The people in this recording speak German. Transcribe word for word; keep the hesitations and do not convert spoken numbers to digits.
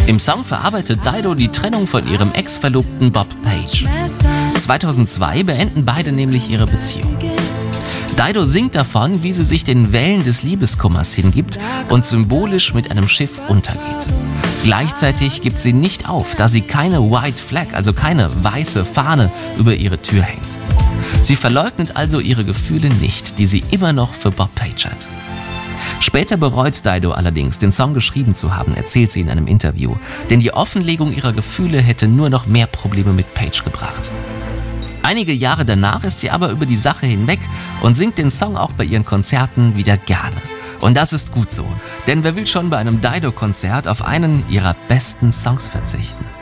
Im Song verarbeitet Dido die Trennung von ihrem Ex-Verlobten Bob Page. zweitausendzwei beenden beide nämlich ihre Beziehung. Dido singt davon, wie sie sich den Wellen des Liebeskummers hingibt und symbolisch mit einem Schiff untergeht. Gleichzeitig gibt sie nicht auf, da sie keine White Flag, also keine weiße Fahne, über ihre Tür hängt. Sie verleugnet also ihre Gefühle nicht, die sie immer noch für Bob Page hat. Später bereut Dido allerdings, den Song geschrieben zu haben, erzählt sie in einem Interview. Denn die Offenlegung ihrer Gefühle hätte nur noch mehr Probleme mit Page gebracht. Einige Jahre danach ist sie aber über die Sache hinweg und singt den Song auch bei ihren Konzerten wieder gerne. Und das ist gut so, denn wer will schon bei einem Dido-Konzert auf einen ihrer besten Songs verzichten?